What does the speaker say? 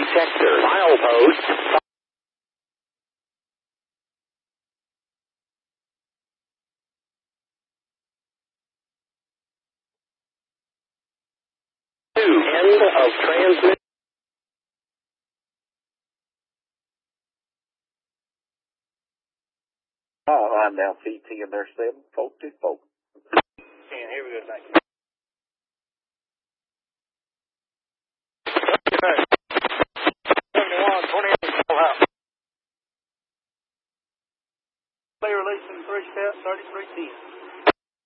detector. Milepost. End of transmission. Line down CT in there 744. And here we go, thank you. Okay. 71, 28, full out. Clear releasing 3 steps, 3310.